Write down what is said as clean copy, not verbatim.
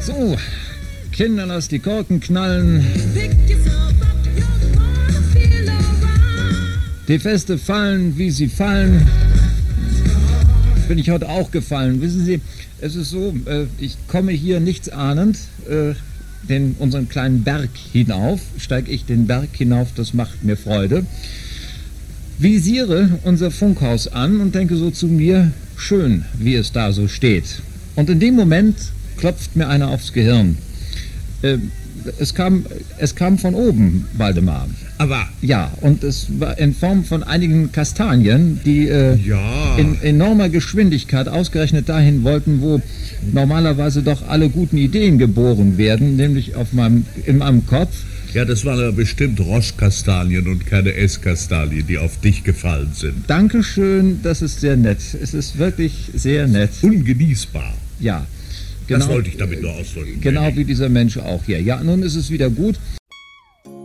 So, Kinder, lasst die Korken knallen. Die Feste fallen, wie sie fallen. Bin ich heute auch gefallen. Wissen Sie, es ist so, ich komme hier nichtsahnend unseren kleinen Berg hinauf. Steige ich den Berg hinauf, das macht mir Freude. Visiere unser Funkhaus an und denke so zu mir, schön, wie es da so steht. Und in dem Moment klopft mir einer aufs Gehirn. Es kam von oben, Waldemar. Aber ja, und es war in Form von einigen Kastanien, die in enormer Geschwindigkeit ausgerechnet dahin wollten, wo normalerweise doch alle guten Ideen geboren werden, nämlich in meinem Kopf. Ja, das waren aber bestimmt Rostkastanien und keine Esskastanien, die auf dich gefallen sind. Dankeschön, das ist sehr nett. Es ist wirklich sehr nett. Ungenießbar. Ja, genau. Das wollte ich damit nur ausdrücken. Genau wie dieser Mensch auch hier. Ja, nun ist es wieder gut.